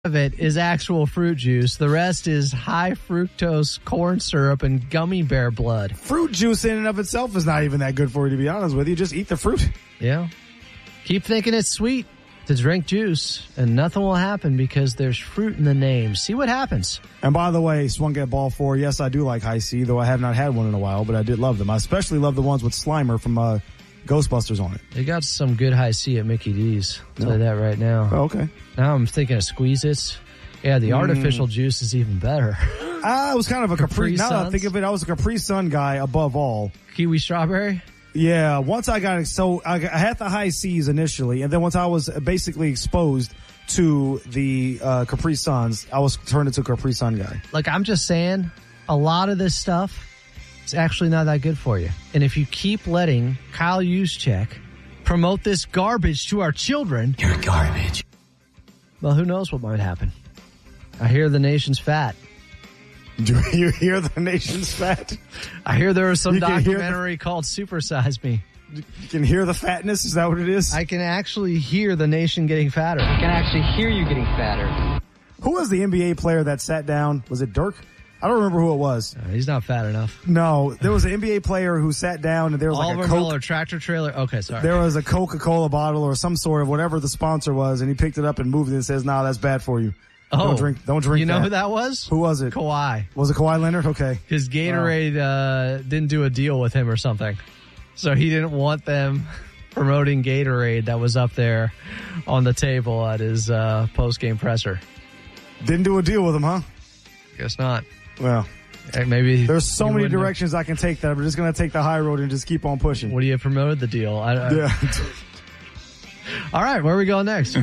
of it is actual fruit juice. The rest is high fructose corn syrup and gummy bear blood. Fruit juice in and of itself is not even that good for you, to be honest with you. Just eat the fruit. Yeah. Keep thinking it's sweet to drink juice, and nothing will happen because there's fruit in the name. See what happens. And by the way, Swung at Ball 4, yes, I do like High C, though I have not had one in a while, but I did love them. I especially love the ones with Slimer from Ghostbusters on it. They got some good High C at Mickey D's. I'll tell you that right now. Oh, okay. Now I'm thinking of Squeeze-Its. Yeah, the artificial juice is even better. I was kind of a Capri. Now that I think of it, I was a Capri Sun guy above all. Kiwi strawberry? Yeah, once I got it, so I had the High C's initially, and then once I was basically exposed to the Capri Suns, I was turned into a Capri Sun guy. Like, I'm just saying, a lot of this stuff is actually not that good for you. And if you keep letting Kyle Juszczyk promote this garbage to our children, you're garbage. Well, who knows what might happen? I hear the nation's fat. Do you hear the nation's fat? I hear there was some documentary called Super Size Me. You can hear the fatness? Is that what it is? I can actually hear the nation getting fatter. I can actually hear you getting fatter. Who was the NBA player that sat down? Was it Dirk? I don't remember who it was. He's not fat enough. No, there was an NBA player who sat down and there was like a Coke. Miller tractor trailer. Okay, sorry. There was a Coca-Cola bottle or some sort of whatever the sponsor was, and he picked it up and moved it and says, "Nah, that's bad for you. Don't drink. You know who that was? Who was it? Kawhi. Was it Kawhi Leonard? Okay. His Gatorade didn't do a deal with him or something, so he didn't want them promoting Gatorade that was up there on the table at his post-game presser. Didn't do a deal with him, huh? Guess not. Well, maybe there's so many directions I can take that I'm just going to take the high road and just keep on pushing. What do you promoted the deal? Yeah. All right, where are we going next?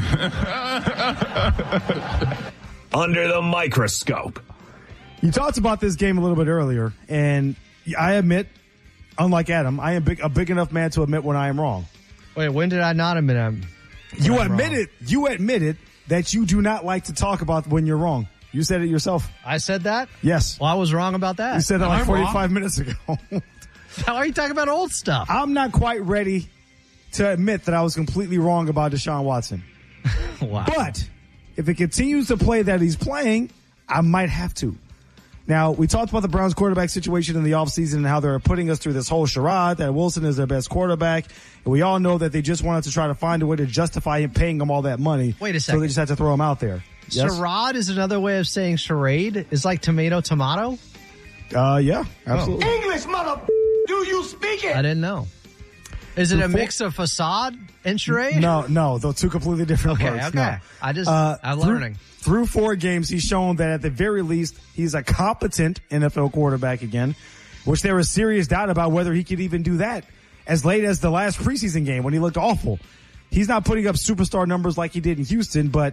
Under the microscope. You talked about this game a little bit earlier, and I admit, unlike Adam, I am a big enough man to admit when I am wrong. Wait, when did I not admit I'm You admitted that you do not like to talk about when you're wrong. You said it yourself. I said that? Yes. Well, I was wrong about that. You said that like 45 minutes ago. How are you talking about old stuff? I'm not quite ready to admit that I was completely wrong about Deshaun Watson. Wow. But if it continues to play that he's playing, I might have to. Now, we talked about the Browns quarterback situation in the offseason and how they're putting us through this whole charade that Wilson is their best quarterback. And we all know that they just wanted to try to find a way to justify him paying him all that money. Wait a second. So they just had to throw him out there. Yes? Charade is another way of saying charade. Is like tomato. Yeah, absolutely. English, mother. Do you speak it? I didn't know. Is it a mix of facade and charade? No, they're two completely different words. Okay. No. I'm learning. Through 4 games, he's shown that at the very least, he's a competent NFL quarterback again, which there was serious doubt about whether he could even do that as late as the last preseason game when he looked awful. He's not putting up superstar numbers like he did in Houston, but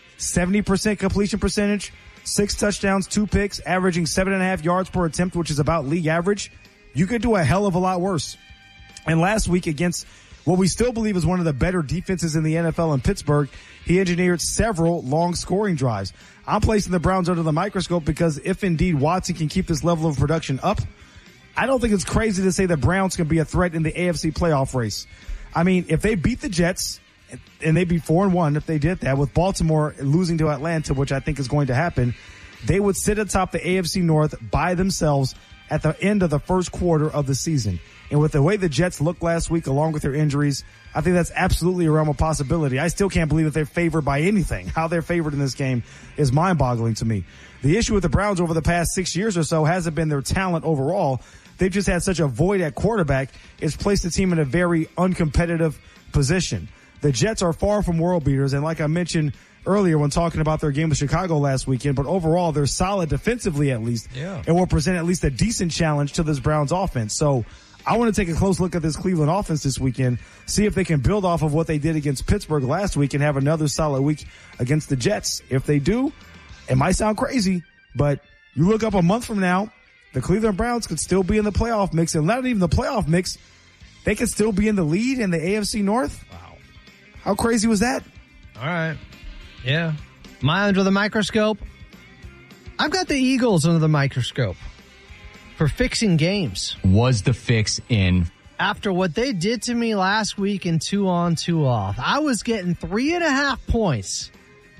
70% completion percentage, 6 touchdowns, 2 picks, averaging 7.5 yards per attempt, which is about league average. You could do a hell of a lot worse. And last week against what we still believe is one of the better defenses in the NFL in Pittsburgh, he engineered several long scoring drives. I'm placing the Browns under the microscope because if indeed Watson can keep this level of production up, I don't think it's crazy to say the Browns can be a threat in the AFC playoff race. I mean, if they beat the Jets and they'd be 4-1 if they did that, with Baltimore losing to Atlanta, which I think is going to happen, they would sit atop the AFC North by themselves at the end of the first quarter of the season. And with the way the Jets looked last week, along with their injuries, I think that's absolutely a realm of possibility. I still can't believe that they're favored by anything. How they're favored in this game is mind-boggling to me. The issue with the Browns over the past 6 years or so hasn't been their talent overall. They've just had such a void at quarterback. It's placed the team in a very uncompetitive position. The Jets are far from world beaters, and like I mentioned earlier when talking about their game with Chicago last weekend, but overall they're solid defensively at least, and will present at least a decent challenge to this Browns offense. So I want to take a close look at this Cleveland offense this weekend, see if they can build off of what they did against Pittsburgh last week and have another solid week against the Jets. If they do, it might sound crazy, but you look up a month from now, the Cleveland Browns could still be in the playoff mix, and not even the playoff mix, they could still be in the lead in the AFC North. Wow. How crazy was that? All right. Yeah. Am I under the microscope? I've got the Eagles under the microscope for fixing games. Was the fix in? After what they did to me last week in 2 on, 2 off, I was getting 3.5 points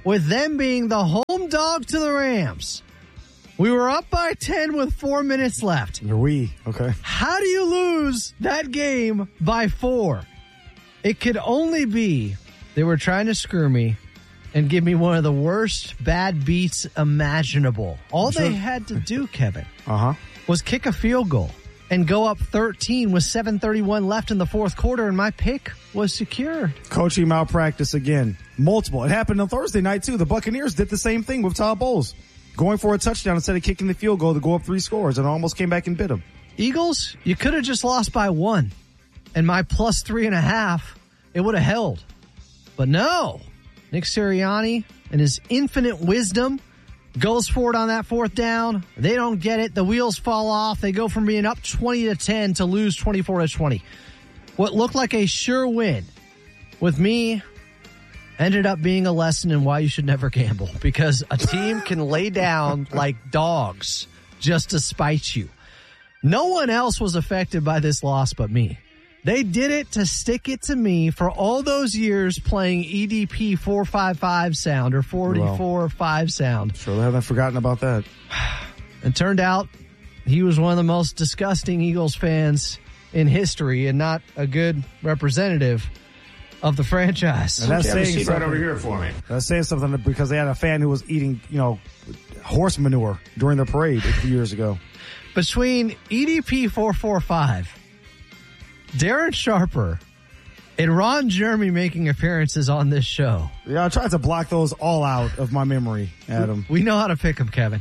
with them being the home dog to the Rams. We were up by 10 with 4 minutes left. Okay. How do you lose that game by 4? It could only be they were trying to screw me and give me one of the worst bad beats imaginable. All they had to do, Kevin, was kick a field goal and go up 13 with 7:31 left in the fourth quarter, and my pick was secured. Coaching malpractice again. Multiple. It happened on Thursday night, too. The Buccaneers did the same thing with Todd Bowles. Going for a touchdown instead of kicking the field goal to go up 3 scores, and almost came back and bit him. Eagles, you could have just lost by 1, and my plus 3.5, it would have held. But no, Nick Sirianni and his infinite wisdom goes for it on that fourth down. They don't get it. The wheels fall off. They go from being up 20-10 to lose 24-20. What looked like a sure win with me ended up being a lesson in why you should never gamble, because a team can lay down like dogs just to spite you. No one else was affected by this loss but me. They did it to stick it to me for all those years playing EDP 455 sound or 44-5 sound. Sure, I haven't forgotten about that. It turned out he was one of the most disgusting Eagles fans in history and not a good representative of the franchise. And that's saying Seat something. right over here for me. That's saying something because they had a fan who was eating, horse manure during the parade a few years ago. Between EDP 445, Darren Sharper, and Ron Jeremy making appearances on this show. Yeah, I tried to block those all out of my memory, Adam. We know how to pick them, Kevin.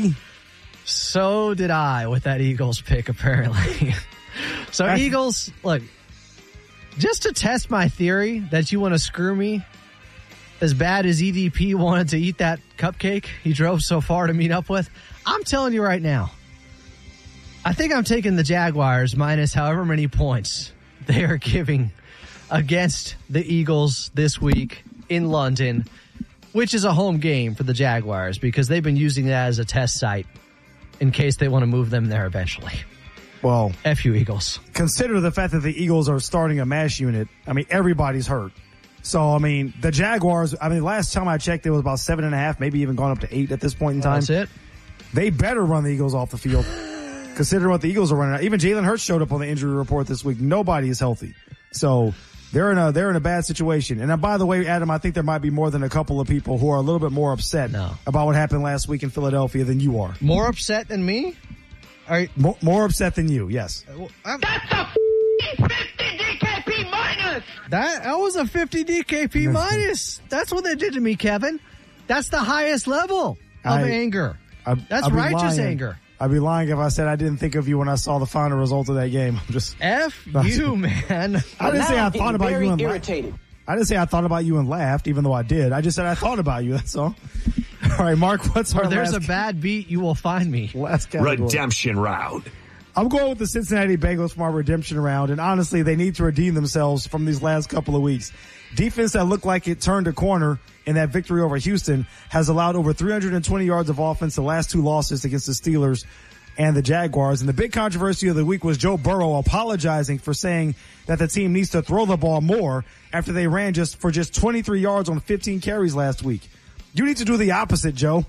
So did I with that Eagles pick, apparently. So Eagles, look, just to test my theory that you want to screw me as bad as EDP wanted to eat that cupcake he drove so far to meet up with, I'm telling you right now, I think I'm taking the Jaguars minus however many points they are giving against the Eagles this week in London, which is a home game for the Jaguars because they've been using that as a test site in case they want to move them there eventually. Well, F you, Eagles. Consider the fact that the Eagles are starting a MASH unit. I mean, everybody's hurt. So, I mean, the Jaguars, last time I checked, it was about 7.5, maybe even gone up to 8 at this point in time. That's it. They better run the Eagles off the field. Considering what the Eagles are running out. Even Jalen Hurts showed up on the injury report this week. Nobody is healthy. So they're in a bad situation. And by the way, Adam, I think there might be more than a couple of people who are a little bit more upset about what happened last week in Philadelphia than you are. More upset than me? More upset than you, yes. That's a 50 DKP minus. That was a 50 DKP minus. That's what they did to me, Kevin. That's the highest level of anger. That's righteous anger. I'd be lying if I said I didn't think of you when I saw the final result of that game. I'm just F you, man. I didn't say I thought about you and irritated. I didn't say I thought about you and laughed, even though I did. I just said I thought about you. That's all. All right, Mark, what's our there's a bad beat, you will find me. Last category. Redemption round. I'm going with the Cincinnati Bengals for our redemption round, and honestly, they need to redeem themselves from these last couple of weeks. Defense that looked like it turned a corner in that victory over Houston has allowed over 320 yards of offense the last 2 losses against the Steelers and the Jaguars. And the big controversy of the week was Joe Burrow apologizing for saying that the team needs to throw the ball more after they ran just 23 yards on 15 carries last week. You need to do the opposite, Joe.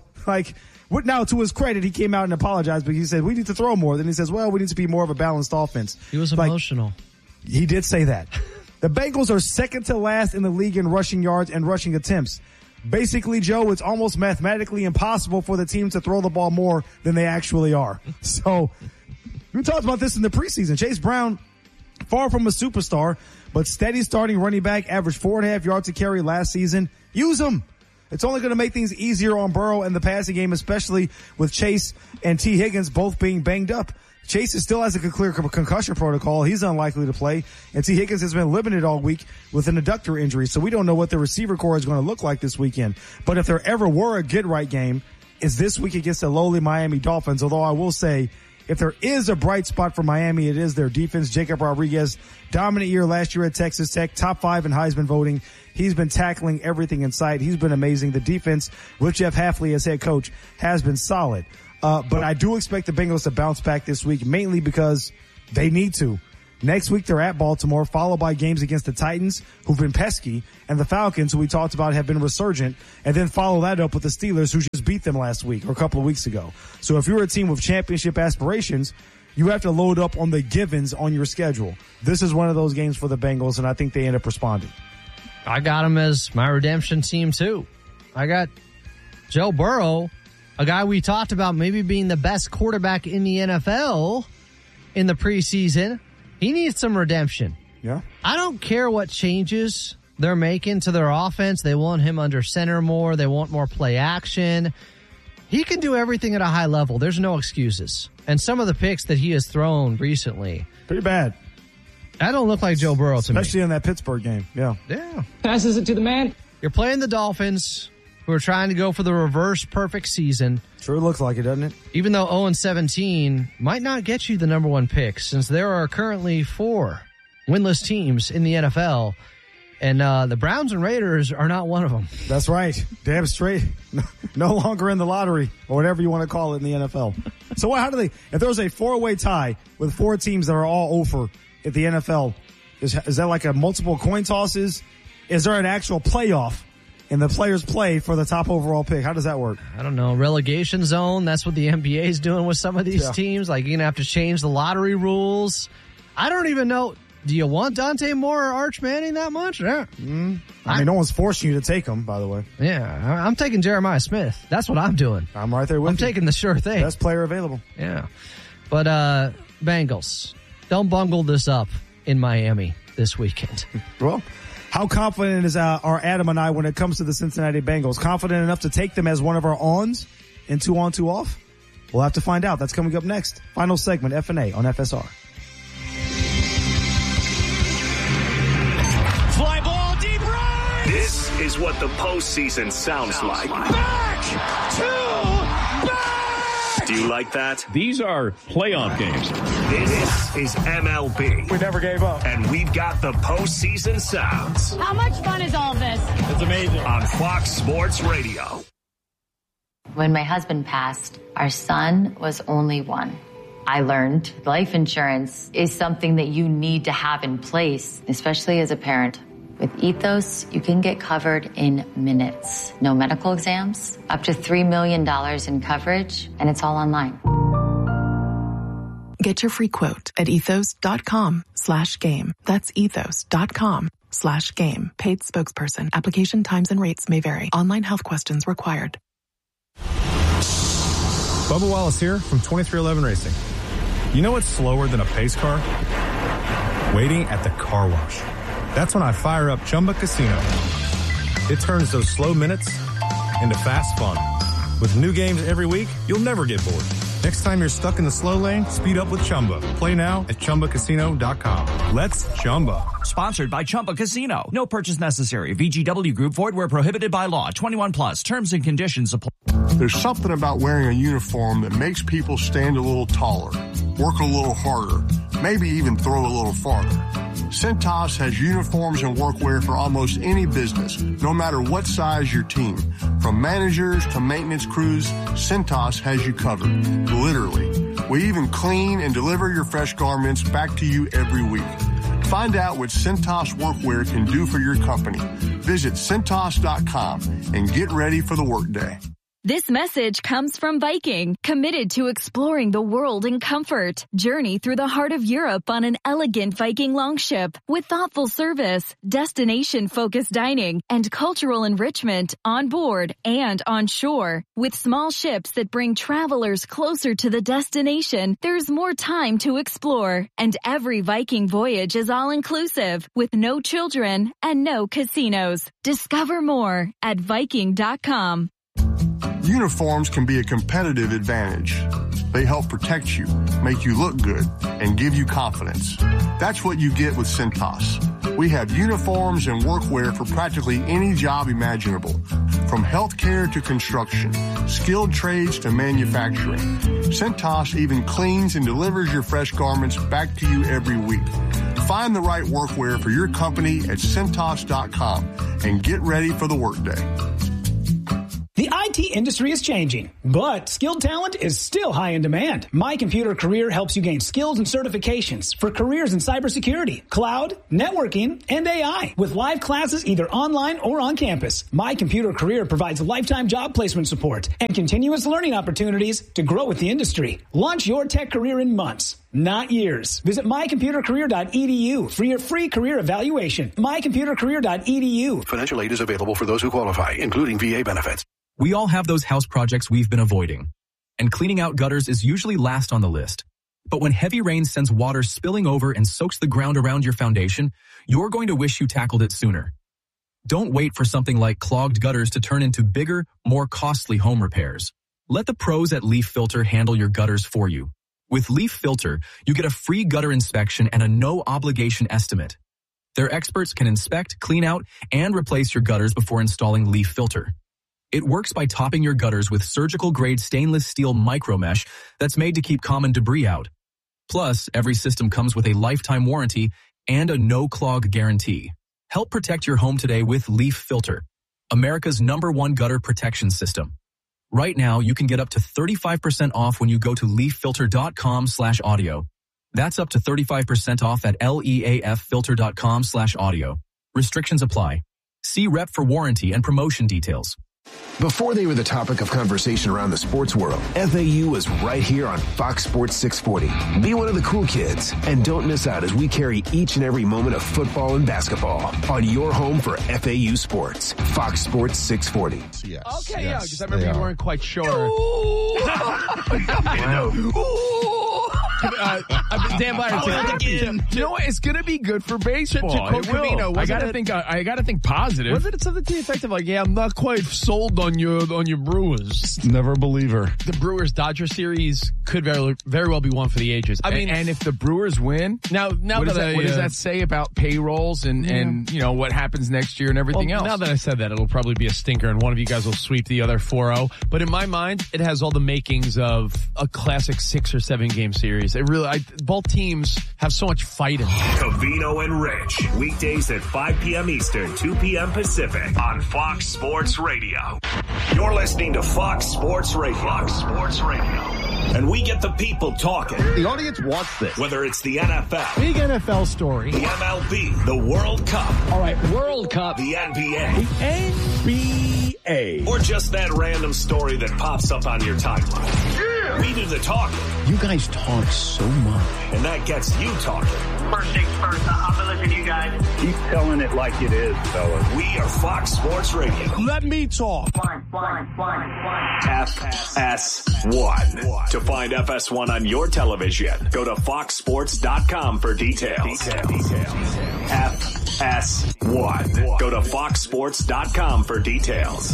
Now, to his credit, he came out and apologized, but he said, we need to throw more. Then he says, well, we need to be more of a balanced offense. He was emotional. He did say that. The Bengals are second to last in the league in rushing yards and rushing attempts. Basically, Joe, it's almost mathematically impossible for the team to throw the ball more than they actually are. So, we talked about this in the preseason. Chase Brown, far from a superstar, but steady starting running back, averaged 4.5 yards a carry last season. Use him. It's only going to make things easier on Burrow and the passing game, especially with Chase and T. Higgins both being banged up. Chase still has a clear concussion protocol. He's unlikely to play. And T. Higgins has been limited all week with an adductor injury. So we don't know what the receiver core is going to look like this weekend. But if there ever were a get-right game, it's this week against the lowly Miami Dolphins. Although I will say, if there is a bright spot for Miami, it is their defense. Jacob Rodriguez, dominant year last year at Texas Tech, top 5 in Heisman voting. He's been tackling everything in sight. He's been amazing. The defense with Jeff Hafley as head coach has been solid. But I do expect the Bengals to bounce back this week, mainly because they need to. Next week, they're at Baltimore, followed by games against the Titans, who've been pesky, and the Falcons, who we talked about have been resurgent, and then follow that up with the Steelers, who just beat them last week or a couple of weeks ago. So if you're a team with championship aspirations, you have to load up on the givens on your schedule. This is one of those games for the Bengals, and I think they end up responding. I got them as my redemption team, too. I got Joe Burrow, a guy we talked about maybe being the best quarterback in the NFL in the preseason. He needs some redemption. Yeah. I don't care what changes they're making to their offense. They want him under center more. They want more play action. He can do everything at a high level. There's no excuses. And some of the picks that he has thrown recently, pretty bad. That don't look like Joe Burrow to me. Especially in that Pittsburgh game. Yeah. Passes it to the man. You're playing the Dolphins, who are trying to go for the reverse perfect season. Sure looks like it, doesn't it? Even though 0-17 might not get you the number one pick, since there are currently 4 winless teams in the NFL, and the Browns and Raiders are not one of them. That's right. Damn straight. No longer in the lottery, or whatever you want to call it in the NFL. So how do they, if there was a 4-way tie with 4 teams that are all over at the NFL, is that like a multiple coin tosses? Is there an actual playoff? And the players play for the top overall pick. How does that work? I don't know. Relegation zone. That's what the NBA is doing with some of these teams. Like, you're going to have to change the lottery rules. I don't even know. Do you want Dante Moore or Arch Manning that much? Yeah. I mean, no one's forcing you to take them, by the way. Yeah. I'm taking Jeremiah Smith. That's what I'm doing. I'm right there with you. I'm taking the sure thing. Best player available. Yeah. But Bengals, don't bungle this up in Miami this weekend. Well, how confident are Adam and I when it comes to the Cincinnati Bengals? Confident enough to take them as one of our ons in 2 on, 2 off? We'll have to find out. That's coming up next. Final segment, F&A on FSR. Fly ball deep right! This is what the postseason sounds like. Back to back! Do you like that? These are playoff games. This is MLB. We never gave up. And we've got the postseason sounds. How much fun is all this? It's amazing. On Fox Sports Radio. When my husband passed, our son was only 1. I learned life insurance is something that you need to have in place, especially as a parent. With Ethos, you can get covered in minutes. No medical exams, up to $3 million in coverage, and it's all online. Get your free quote at ethos.com/game. That's ethos.com/game. Paid spokesperson. Application times and rates may vary. Online health questions required. Bubba Wallace here from 2311 Racing. You know what's slower than a pace car? Waiting at the car wash. That's when I fire up Chumba Casino. It turns those slow minutes into fast fun. With new games every week, you'll never get bored. Next time you're stuck in the slow lane, speed up with Chumba. Play now at ChumbaCasino.com. Let's Chumba. Sponsored by Chumba Casino. No purchase necessary. VGW Group. Void where prohibited by law. 21 plus. Terms and conditions apply. There's something about wearing a uniform that makes people stand a little taller, work a little harder, maybe even throw a little farther. Cintas has uniforms and workwear for almost any business, no matter what size your team. From managers to maintenance crews, Cintas has you covered. Literally. We even clean and deliver your fresh garments back to you every week. Find out what Cintas workwear can do for your company. Visit Cintas.com and get ready for the workday. This message comes from Viking, committed to exploring the world in comfort. Journey through the heart of Europe on an elegant Viking longship with thoughtful service, destination-focused dining, and cultural enrichment on board and on shore. With small ships that bring travelers closer to the destination, there's more time to explore. And every Viking voyage is all-inclusive, with no children and no casinos. Discover more at Viking.com. Uniforms can be a competitive advantage. They help protect you, make you look good, and give you confidence. That's what you get with Cintas. We have uniforms and workwear for practically any job imaginable, from healthcare to construction, skilled trades to manufacturing. Cintas even cleans and delivers your fresh garments back to you every week. Find the right workwear for your company at Cintas.com and get ready for the workday. The IT IT industry is changing, but skilled talent is still high in demand. My Computer Career helps you gain skills and certifications for careers in cybersecurity, cloud, networking, and AI. With live classes either online or on campus, My Computer Career provides lifetime job placement support and continuous learning opportunities to grow with the industry. Launch your tech career in months, not years. Visit mycomputercareer.edu for your free career evaluation. mycomputercareer.edu. Financial aid is available for those who qualify, including VA benefits. We all have those house projects we've been avoiding, and cleaning out gutters is usually last on the list. But when heavy rain sends water spilling over and soaks the ground around your foundation, you're going to wish you tackled it sooner. Don't wait for something like clogged gutters to turn into bigger, more costly home repairs. Let the pros at Leaf Filter handle your gutters for you. With Leaf Filter, you get a free gutter inspection and a no-obligation estimate. Their experts can inspect, clean out, and replace your gutters before installing Leaf Filter. It works by topping your gutters with surgical-grade stainless steel micromesh that's made to keep common debris out. Plus, every system comes with a lifetime warranty and a no-clog guarantee. Help protect your home today with Leaf Filter, America's #1 gutter protection system. Right now, you can get up to 35% off when you go to leaffilter.com/audio. That's up to 35% off at leaffilter.com/audio. Restrictions apply. See rep for warranty and promotion details. Before they were the topic of conversation around the sports world, FAU is right here on Fox Sports 640. Be one of the cool kids, and don't miss out as we carry each and every moment of football and basketball on your home for FAU sports. Fox Sports 640. Yes. Okay, yeah, because I remember you weren't quite sure. Dan Byer, you know what? It's going to be good for baseball. It will. I got to think positive. Wasn't it something to the effect of like, yeah, I'm not quite sold on your Brewers. Never a believer. The Brewers-Dodger series could very well be one for the ages. I mean, and if the Brewers win, what does that say about payrolls and you know what happens next year and everything else? Now that I said that, it'll probably be a stinker, and one of you guys will sweep the other 4-0. But in my mind, it has all the makings of a classic 6 or 7 game series. It really, both teams have so much fight in them. Covino and Rich, weekdays at 5 p.m. Eastern, 2 p.m. Pacific on Fox Sports Radio. You're listening to Fox Sports Radio. Fox Sports Radio. And we get the people talking. The audience wants this. Whether it's the NFL. Big NFL story. The MLB. The World Cup. All right, World Cup. The NBA. The NBA. Or just that random story that pops up on your timeline. Yeah. We do the talking. You guys talk so much. And that gets you talking. First things first, I'm going to listen to you guys. Keep telling it like it is, fellas. We are Fox Sports Radio. Let me talk. FS1. To find FS1 on your television, go to foxsports.com for details. FS1. Go to foxsports.com for details.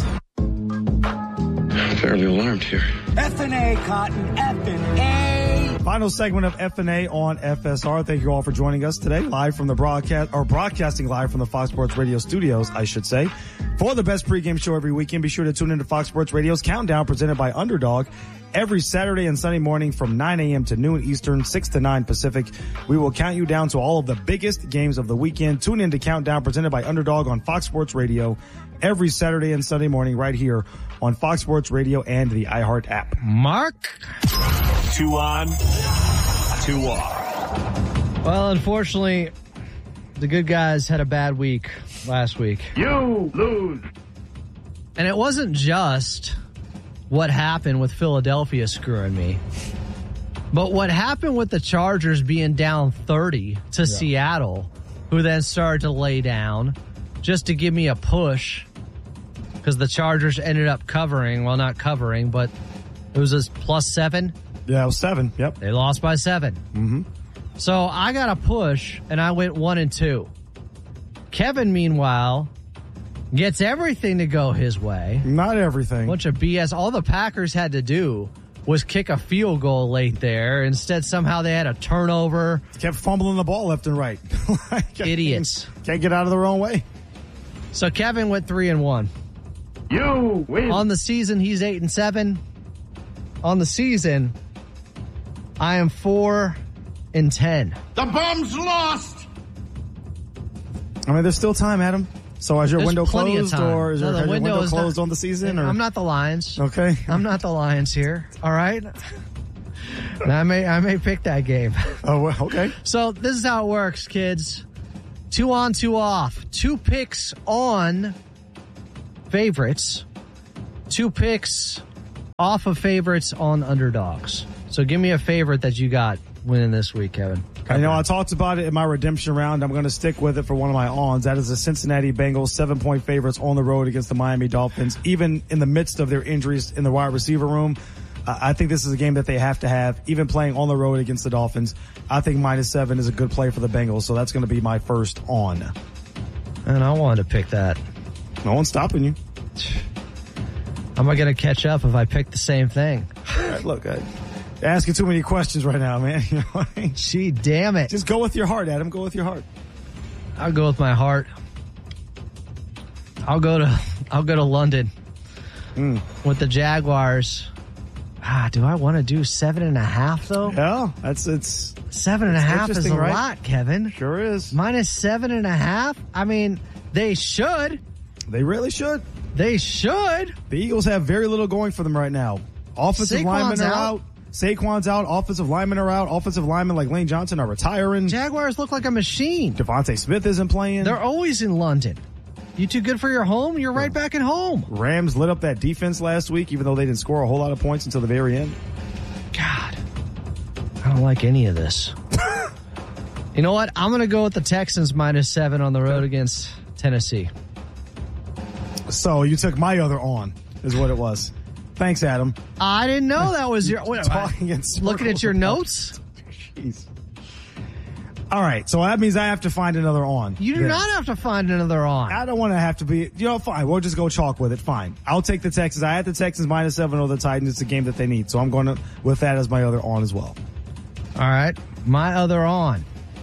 Fairly alarmed here. F&A, Cotton, F&A. Final segment of F&A on FSR. Thank you all for joining us today, live from the broadcasting live from the Fox Sports Radio studios, I should say. For the best pregame show every weekend, be sure to tune into Fox Sports Radio's Countdown, presented by Underdog. Every Saturday and Sunday morning from 9 a.m. to noon Eastern, 6 to 9 Pacific. We will count you down to all of the biggest games of the weekend. Tune in to Countdown, presented by Underdog on Fox Sports Radio every Saturday and Sunday morning right here on Fox Sports Radio and the iHeart app. Mark? 2 on, 2 off. Well, unfortunately, the good guys had a bad week last week. You lose. And it wasn't just what happened with Philadelphia screwing me, but what happened with the Chargers being down 30 to Seattle, who then started to lay down just to give me a push because the Chargers ended up covering. Well, not covering, but it was a +7. Yeah, it was 7. Yep. They lost by 7. Mm-hmm. So I got a push, and I went 1-2. Kevin, meanwhile, gets everything to go his way. Not everything. Bunch of BS. All the Packers had to do was kick a field goal late there. Instead, somehow they had a turnover. Kept fumbling the ball left and right. Idiots. Can't get out of their own way. So Kevin went 3-1. You win. On the season, he's 8-7. On the season, I am 4-10. The bum's lost. I mean, there's still time, Adam. So is your There's window plenty of closed, time. or is No, your the window is closed not- on the season? Or? I'm not the Lions. Okay. I'm not the Lions here. All right. I may pick that game. Oh, well, okay. So this is how it works, kids. 2 on, 2 off. 2 picks on favorites. 2 picks off of favorites on underdogs. So give me a favorite that you got winning this week, Kevin. I know I talked about it in my redemption round. I'm going to stick with it for one of my ons. That is the Cincinnati Bengals 7-point favorites on the road against the Miami Dolphins. Even in the midst of their injuries in the wide receiver room, I think this is a game that they have to have. Even playing on the road against the Dolphins, I think -7 is a good play for the Bengals. So that's going to be my first on. And I wanted to pick that. No one's stopping you. Am I going to catch up if I pick the same thing? All right, look, you're asking too many questions right now, man. You know what I mean? Gee, damn it. Just go with your heart, Adam. Go with your heart. I'll go with my heart. I'll go to London with the Jaguars. Do I want to do 7.5 though? Yeah, it's 7.5 is a right? lot, Kevin. Sure is. -7.5. I mean, they should. They really should. They should. The Eagles have very little going for them right now. Offensive linemen are out. Saquon's out. Offensive linemen are out. Offensive linemen like Lane Johnson are retiring. Jaguars look like a machine. Devontae Smith isn't playing. They're always in London. You too good for your home? You're right back at home. Rams lit up that defense last week, even though they didn't score a whole lot of points until the very end. God, I don't like any of this. You know what? I'm going to go with the Texans -7 on the road against Tennessee. So you took my other on, is what it was. Thanks, Adam. I didn't know that was your... Talking in looking at your notes? Jeez. All right, so that means I have to find another on. You do not have to find another on. I don't want to have to be, fine. We'll just go chalk with it. Fine. I'll take the Texans. I had the Texans -7 over the Titans. It's a game that they need. So I'm going to, with that as my other on as well. All right. My other on.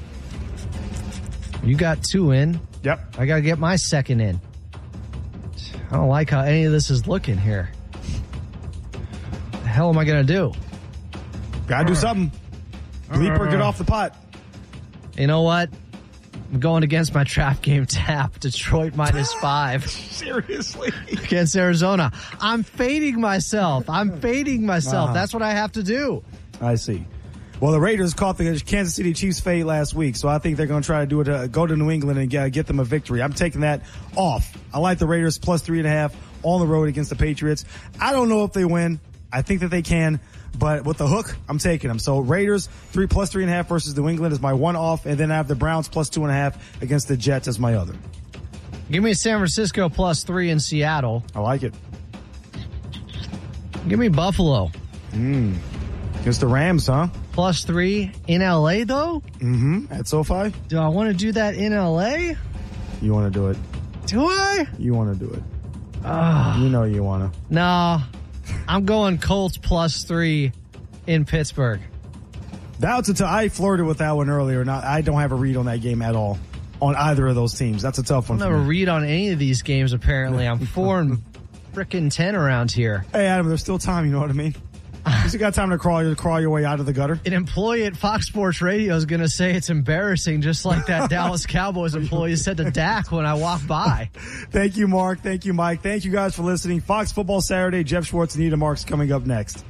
You got 2 in. Yep. I got to get my second in. I don't like how any of this is looking here. The hell am I going to do? Got to do something. Bleeper, get off the pot. You know what? I'm going against my trap game tap. Detroit -5. Seriously? Against Arizona. I'm fading myself. That's what I have to do. I see. Well, the Raiders caught the Kansas City Chiefs fade last week, so I think they're going to try to do it, go to New England and get them a victory. I'm taking that off. I like the Raiders +3.5 on the road against the Patriots. I don't know if they win. I think that they can. But with the hook, I'm taking them. So Raiders +3.5 versus New England is my one off, and then I have the Browns +2.5 against the Jets as my other. Give me San Francisco +3 in Seattle. I like it. Give me Buffalo. Against the Rams, huh? +3 in LA though? Mm-hmm. At SoFi? Do I want to do that in LA? You want to do it. Do I? You want to do it. You know you want to. No. I'm going Colts +3 in Pittsburgh. I flirted with that one earlier. I don't have a read on that game at all on either of those teams. That's a tough one. I don't have a read on any of these games, apparently. I'm 4-10 around here. Hey, Adam, there's still time. You know what I mean? You still got time to crawl your way out of the gutter. An employee at Fox Sports Radio is going to say it's embarrassing, just like that Dallas Cowboys employee said to Dak when I walked by. Thank you, Mark. Thank you, Mike. Thank you guys for listening. Fox Football Saturday. Jeff Schwartz and Anita Marks coming up next.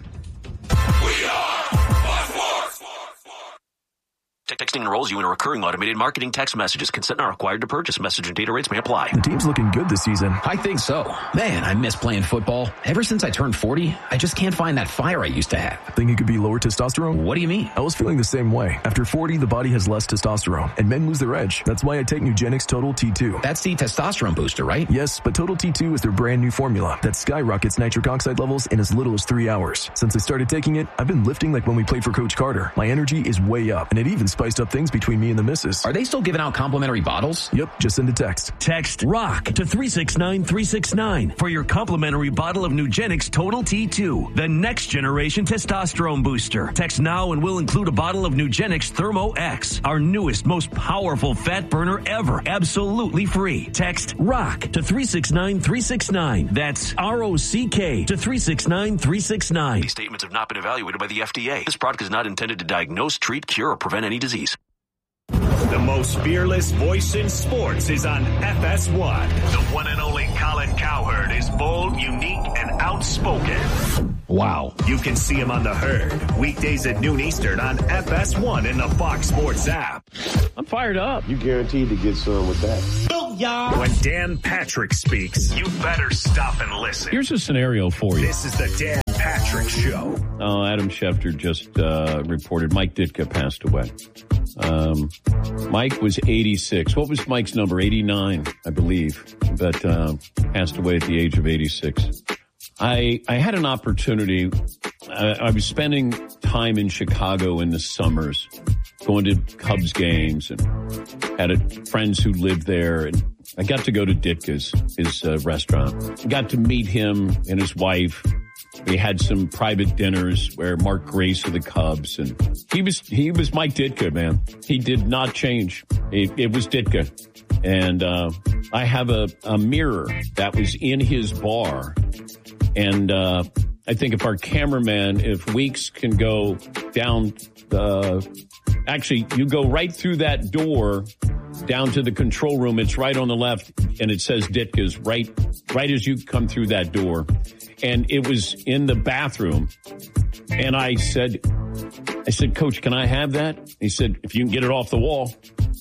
Texting enrolls you in a recurring automated marketing text messages. Consent not required to purchase. Message and data rates may apply. The team's looking good this season. I think so. Man, I miss playing football. Ever since I turned 40, I just can't find that fire I used to have. Think it could be lower testosterone? What do you mean? I was feeling the same way. After 40, the body has less testosterone, and men lose their edge. That's why I take Nugenix Total T2. That's the testosterone booster, right? Yes, but Total T2 is their brand new formula that skyrockets nitric oxide levels in as little as 3 hours. Since I started taking it, I've been lifting like when we played for Coach Carter. My energy is way up, and it even spiced up things between me and the missus. Are they still giving out complimentary bottles? Yep, just send a text. Text ROCK to 369-369 for your complimentary bottle of Nugenix Total T2, the next generation testosterone booster. Text now and we'll include a bottle of Nugenix Thermo X, our newest, most powerful fat burner ever, absolutely free. Text ROCK to 369-369. That's ROCK to 369-369. These statements have not been evaluated by the FDA. This product is not intended to diagnose, treat, cure, or prevent any disease. The most fearless voice in sports is on FS1. The one and only Colin Cowherd is bold, unique, and outspoken. Wow. You can see him on The Herd, weekdays at noon Eastern on FS1 and the Fox Sports app. I'm fired up. You guaranteed to get some with that. When Dan Patrick speaks, you better stop and listen. Here's a scenario for you. This is the Dan Patrick Show. Oh, Adam Schefter just reported Mike Ditka passed away. Mike was 86. What was Mike's number? 89, I believe, but passed away at the age of 86. I had an opportunity. I was spending time in Chicago in the summers, going to Cubs games, and had friends who lived there. And I got to go to Ditka's, his restaurant. I got to meet him and his wife. We had some private dinners where Mark Grace of the Cubs, and he was Mike Ditka, man. He did not change. It was Ditka. And I have a mirror that was in his bar. And I think if our cameraman, if Weeks can go down actually, you go right through that door down to the control room. It's right on the left, and it says Ditka's right as you come through that door. And it was in the bathroom. And I said, Coach, can I have that? He said, if you can get it off the wall.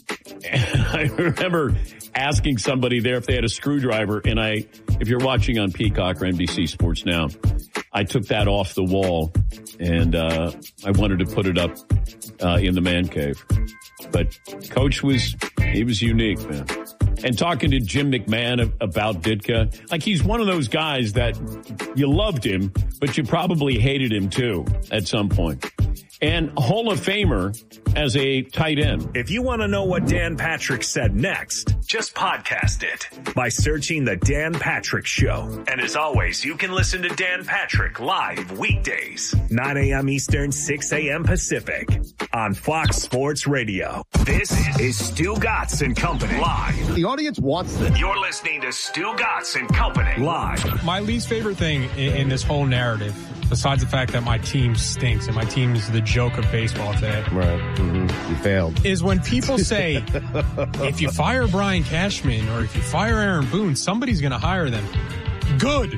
And I remember asking somebody there if they had a screwdriver. And if you're watching on Peacock or NBC Sports Now, I took that off the wall and I wanted to put it up in the man cave. But Coach was unique, man. And talking to Jim McMahon about Ditka, like he's one of those guys that you loved him, but you probably hated him too at some point. And Hall of Famer as a tight end. If you want to know what Dan Patrick said next, just podcast it by searching The Dan Patrick Show. And as always, you can listen to Dan Patrick live weekdays, 9 a.m. Eastern, 6 a.m. Pacific on Fox Sports Radio. This is Stu Gatz and Company live. The audience wants this. You're listening to Stu Gatz and Company live. My least favorite thing in this whole narrative, besides the fact that my team stinks and my team is the joke of baseball today. Right. Mm-hmm. You failed. Is when people say, if you fire Brian Cashman or if you fire Aaron Boone, somebody's going to hire them. Good.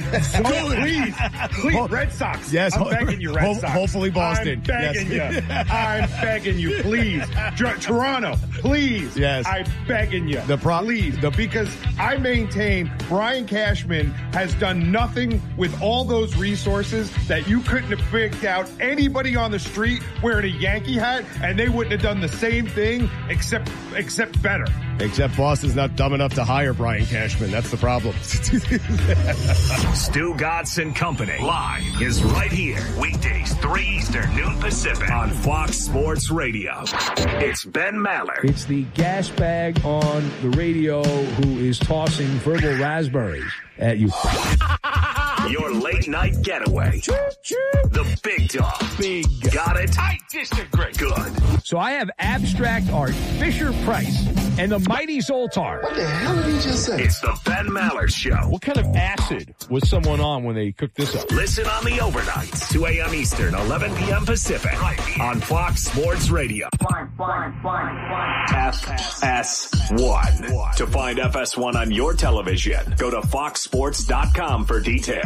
Good. Please, Red Sox. Yes. I'm begging you, Red Sox. Hopefully Boston. I'm begging you. I'm begging you, please. Toronto, please. Yes. I'm begging you. Please. Because I maintain Brian Cashman has done nothing with all those resources that you couldn't have picked out anybody on the street wearing a Yankee hat, and they wouldn't have done the same thing except better. Except Boston's not dumb enough to hire Brian Cashman. That's the problem. Stu Gatz and Company live is right here. Weekdays, 3 Eastern, noon Pacific on Fox Sports Radio. It's Ben Maller. It's the gas bag on the radio who is tossing verbal raspberries at you. Your late night getaway. The big dog. Big. Got it? I disagree. Good. So I have abstract art, Fisher Price, and the mighty Zoltar. What the hell did he just say? It's the Ben Maller Show. What kind of acid was someone on when they cooked this up? Listen on the overnights, 2 a.m. Eastern, 11 p.m. Pacific, on Fox Sports Radio. FS1. To find FS1 on your television, go to foxsports.com for details.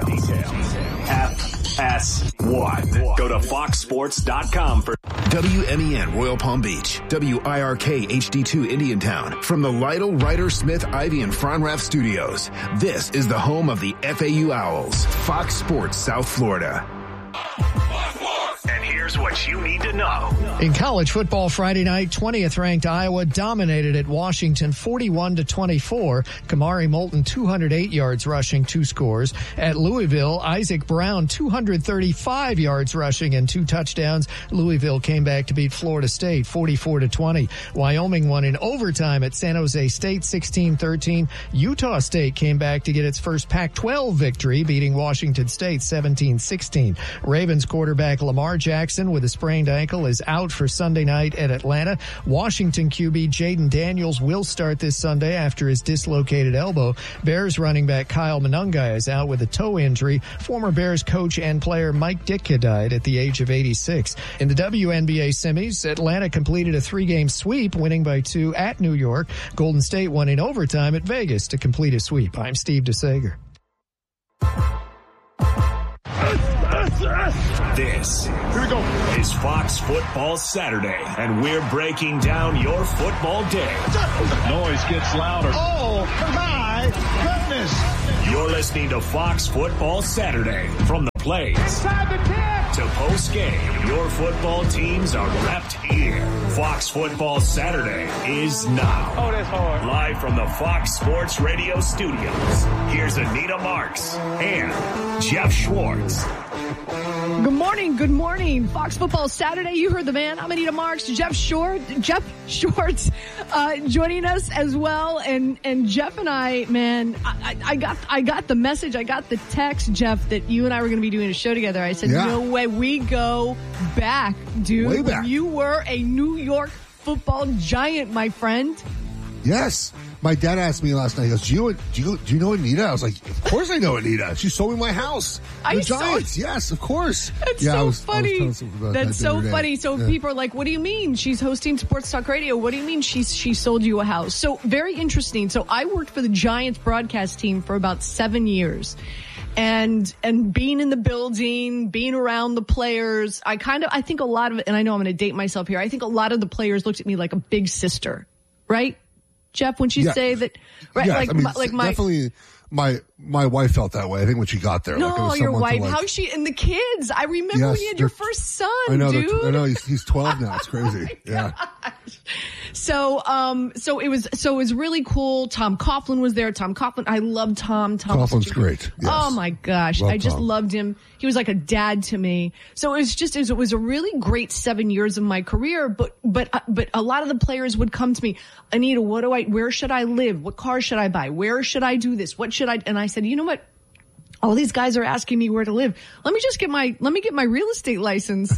FS1. Go to foxsports.com for WMEN Royal Palm Beach, WIRK HD2 Indiantown. From the Lytle, Ryder, Smith, Ivy, and Fronrath studios, this is the home of the FAU Owls, Fox Sports South Florida. And here's what you need to know. In college football Friday night, 20th ranked Iowa dominated at Washington 41-24. Kamari Moulton 208 yards rushing, 2 scores. At Louisville, Isaac Brown 235 yards rushing and 2 touchdowns. Louisville came back to beat Florida State 44-20. Wyoming won in overtime at San Jose State 16-13. Utah State came back to get its first Pac-12 victory, beating Washington State 17-16. Ravens quarterback Lamar Jackson Jackson with a sprained ankle is out for Sunday night at Atlanta. Washington QB Jaden Daniels will start this Sunday after his dislocated elbow. Bears running back Kyle Monungai is out with a toe injury. Former Bears coach and player Mike Ditka died at the age of 86. In the WNBA semis, Atlanta completed a 3-game sweep, winning by 2 at New York. Golden State won in overtime at Vegas to complete a sweep. I'm Steve DeSager. This is Fox Football Saturday, and we're breaking down your football day. The noise gets louder. Oh, my goodness. You're listening to Fox Football Saturday. From the plays to post-game, your football teams are repped here. Fox Football Saturday is now. Oh, that's hard. Live from the Fox Sports Radio studios, here's Anita Marks and Jeff Schwartz. Good morning. Good morning. Fox Football Saturday. You heard the man. I'm Anita Marks. Jeff Schwartz joining us as well. And Jeff and I, man, I got the message. I got the text, Jeff, that you and I were going to be doing a show together. I said, no way. We go back, dude. Way back. When you were a New York football giant, my friend. Yes. My dad asked me last night, he goes, do you know Anita? I was like, of course I know Anita. She sold me my house. The Giants. Yes, of course. That's so funny. That's so funny. So people are like, what do you mean? She's hosting Sports Talk Radio. What do you mean she sold you a house? So very interesting. So I worked for the Giants broadcast team for about 7 years. And being in the building, being around the players, I think a lot of it, and I know I'm going to date myself here, I think a lot of the players looked at me like a big sister, right? Jeff, when you say that, right? Yeah, Definitely my wife felt that way. I think when she got there. No, your wife. How's she? And the kids. I remember when you had your first son, I know, dude. I know. He's 12 now. It's crazy. Yeah. So it was really cool. Tom Coughlin was there. I love Tom. Coughlin's great. Yes. Oh my gosh. I just loved him. He was like a dad to me. So it was a really great 7 years of my career. But a lot of the players would come to me, Anita, where should I live? What car should I buy? Where should I do this? What should I? And I said, you know what? All these guys are asking me where to live. Let me get my real estate license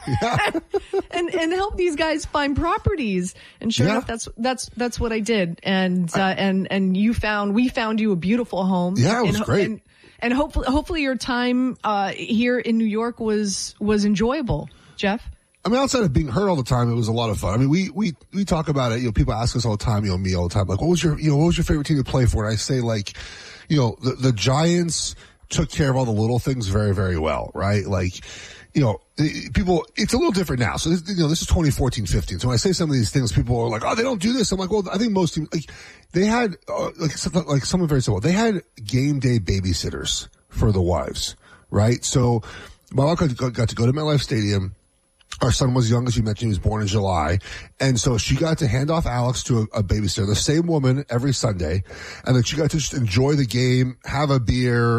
and help these guys find properties. And sure enough, that's what I did. And we found you a beautiful home. Yeah, it was great. And hopefully your time here in New York was enjoyable, Jeff. I mean, outside of being hurt all the time, it was a lot of fun. I mean, we talk about it. You know, people ask us all the time. Me all the time. Like, what was your favorite team to play for? And I say, like, you know, the Giants took care of all the little things very, very well, right? Like, you know, people, it's a little different now. So, this is 2014, 15. So when I say some of these things, people are like, oh, they don't do this. I'm like, well, I think most teams, like, they had, something very simple. They had game day babysitters for the wives, right? So my wife got to go to MetLife Stadium. Our son was young, as you mentioned. He was born in July. And so she got to hand off Alex to a babysitter, the same woman every Sunday. And then she got to just enjoy the game, have a beer,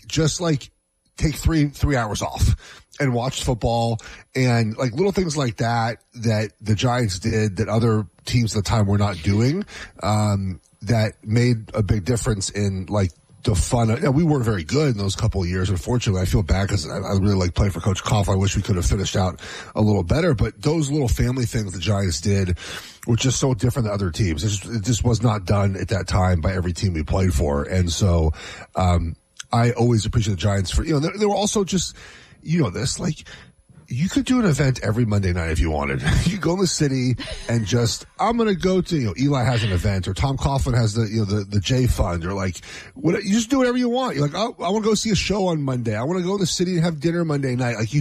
take three hours off and watch football and like little things like that the Giants did that other teams at the time were not doing, that made a big difference in like the fun. We weren't very good in those couple of years. Unfortunately, I feel bad because I really like playing for Coach Koff. I wish we could have finished out a little better, but those little family things the Giants did were just so different than other teams. It just was not done at that time by every team we played for. And so, I always appreciate the Giants for, they were also just, like, you could do an event every Monday night if you wanted. You go in the city and just, I'm going to go to, Eli has an event or Tom Coughlin has the J Fund or like, you just do whatever you want. You're like, oh, I want to go see a show on Monday. I want to go in the city and have dinner Monday night. Like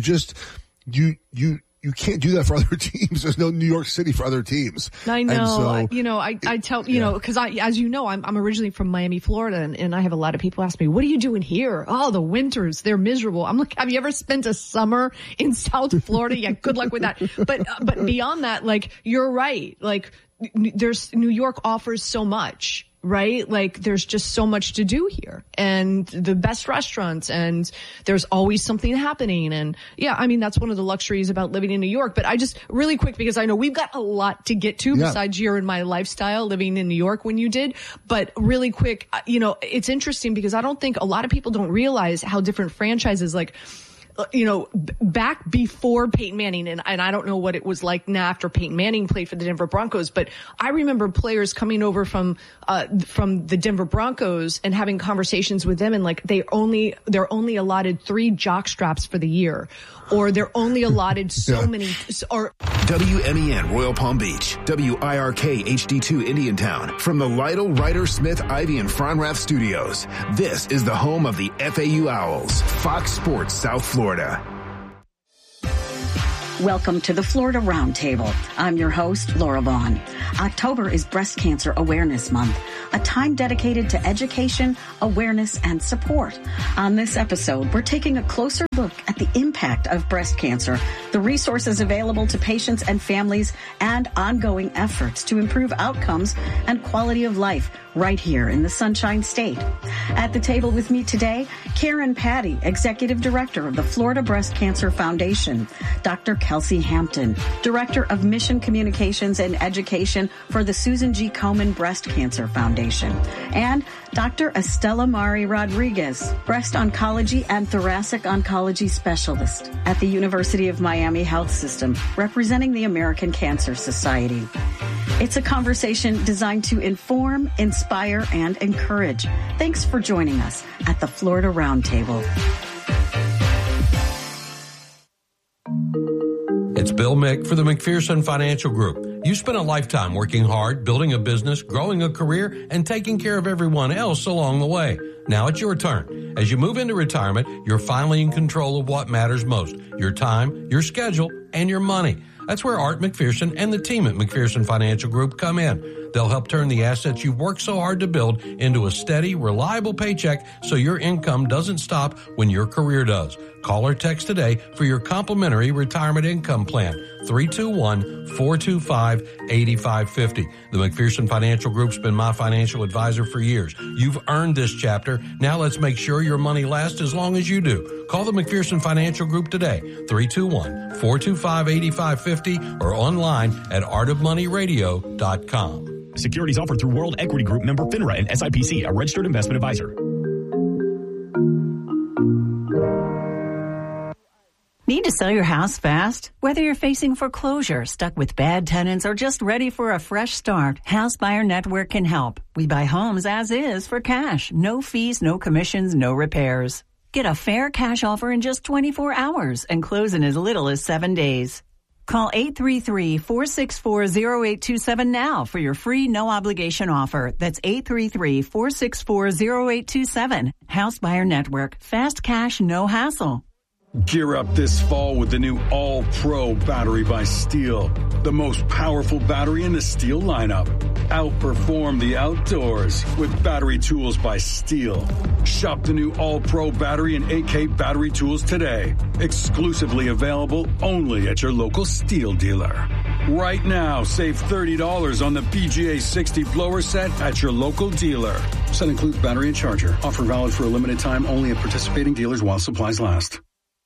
you can't do that for other teams. There's no New York City for other teams. I know. Because as you know, I'm originally from Miami, Florida, and I have a lot of people ask me, what are you doing here? Oh, the winters, they're miserable. I'm like, have you ever spent a summer in South Florida? Yeah, good luck with that. But beyond that, like, you're right. Like, New York offers so much. Right? Like there's just so much to do here and the best restaurants and there's always something happening. And yeah, I mean, that's one of the luxuries about living in New York. But I just really quick, because I know we've got a lot to get to besides your and my lifestyle living in New York when you did. But really quick, it's interesting because I don't think a lot of people don't realize how different franchises like back before Peyton Manning, and I don't know what it was like now after Peyton Manning played for the Denver Broncos, but I remember players coming over from the Denver Broncos and having conversations with them, and like they're only allotted 3 jock straps for the year, or they're only allotted so many. Or WMEN Royal Palm Beach, WIRK HD2 Indiantown, from the Lytle, Ryder, Smith, Ivy, and Fronrath studios. This is the home of the FAU Owls, Fox Sports South Florida. Welcome to the Florida Roundtable. I'm your host, Laura Vaughn. October is Breast Cancer Awareness Month, a time dedicated to education, awareness, and support. On this episode, we're taking a closer look at the impact of breast cancer, the resources available to patients and families, and ongoing efforts to improve outcomes and quality of life right here in the Sunshine State. At the table with me today, Karen Patty, Executive Director of the Florida Breast Cancer Foundation, Dr. Kelsey Hampton, Director of Mission Communications and Education for the Susan G. Komen Breast Cancer Foundation, and Dr. Estela Mari Rodriguez, Breast Oncology and Thoracic Oncology Specialist at the University of Miami Health System, representing the American Cancer Society. It's a conversation designed to inform, inspire, and encourage. Thanks for joining us at the Florida Roundtable. It's Bill Mick for the McPherson Financial Group. You spent a lifetime working hard, building a business, growing a career, and taking care of everyone else along the way. Now it's your turn. As you move into retirement, you're finally in control of what matters most: your time, your schedule, and your money. That's where Art McPherson and the team at McPherson Financial Group come in. They'll help turn the assets you've worked so hard to build into a steady, reliable paycheck so your income doesn't stop when your career does. Call or text today for your complimentary retirement income plan, 321-425-8550. The McPherson Financial Group's been my financial advisor for years. You've earned this chapter. Now let's make sure your money lasts as long as you do. Call the McPherson Financial Group today, 321-425-8550, or online at artofmoneyradio.com. Securities offered through World Equity Group, member FINRA and SIPC, a registered investment advisor. Need to sell your house fast? Whether you're facing foreclosure, stuck with bad tenants, or just ready for a fresh start, House Buyer Network can help. We buy homes as is for cash. No fees, no commissions, no repairs. Get a fair cash offer in just 24 hours and close in as little as 7 days. Call 833-464-0827 now for your free no-obligation offer. That's 833-464-0827. House Buyer Network. Fast cash, no hassle. Gear up this fall with the new All-Pro battery by Steel. The most powerful battery in the Steel lineup. Outperform the outdoors with battery tools by Steel. Shop the new All-Pro battery and AK battery tools today. Exclusively available only at your local Steel dealer. Right now, save $30 on the PGA 60 blower set at your local dealer. Set includes battery and charger. Offer valid for a limited time only at participating dealers while supplies last.